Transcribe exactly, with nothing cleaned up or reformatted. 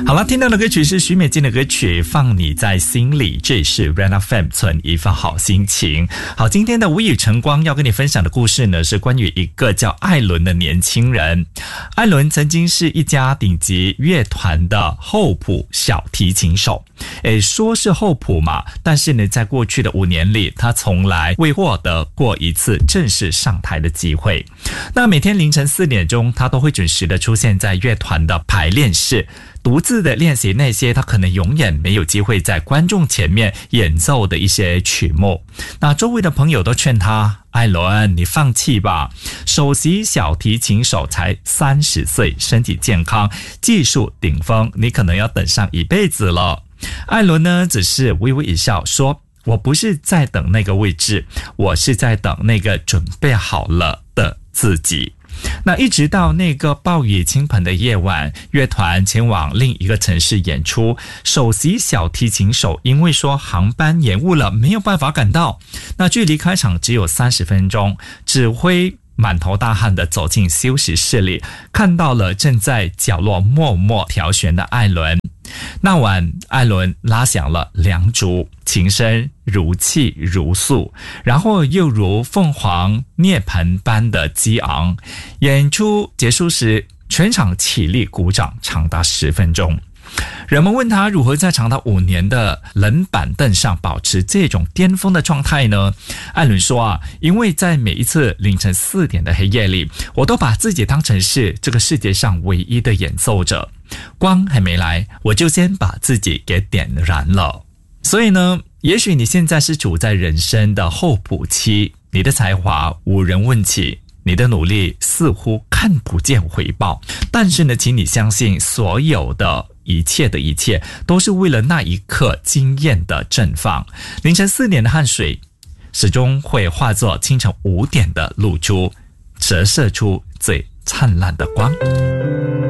好了，听到的歌曲是许美静的歌曲《放你在心里》，这里是 Red F M 存一份好心情。好，今天的无语晨光要跟你分享的故事呢，是关于一个叫艾伦的年轻人。艾伦曾经是一家顶级乐团的后谱小提琴手。诶，说是后谱嘛，但是呢，在过去的五年里，他从来未获得过一次正式上台的机会。那每天凌晨四点钟，他都会准时的出现在乐团的排练室，独自的练习那些他可能永远没有机会在观众前面演奏的一些曲目。那周围的朋友都劝他，艾伦，你放弃吧，首席小提琴手才三十岁，身体健康，技术顶峰，你可能要等上一辈子了。艾伦呢，只是微微一笑说，我不是在等那个位置，我是在等那个准备好了的自己。那一直到那个暴雨倾盆的夜晚，乐团前往另一个城市演出，首席小提琴手因为说航班延误了，没有办法赶到，那距离开场只有三十分钟，指挥满头大汗的走进休息室里，看到了正在角落默默调弦的艾伦。那晚艾伦拉响了梁竹，琴声如泣如诉，然后又如凤凰涅槃般的激昂。演出结束时，全场起立鼓掌长达十分钟。人们问他如何在长达五年的冷板凳上保持这种巅峰的状态呢？艾伦说啊，因为在每一次凌晨四点的黑夜里，我都把自己当成是这个世界上唯一的演奏者，光还没来，我就先把自己给点燃了。所以呢，也许你现在是处在人生的候补期，你的才华无人问起，你的努力似乎看不见回报，但是呢，请你相信，所有的一切的一切都是为了那一刻惊艳的绽放。凌晨四点的汗水始终会化作清晨五点的露珠，折射出最灿烂的光。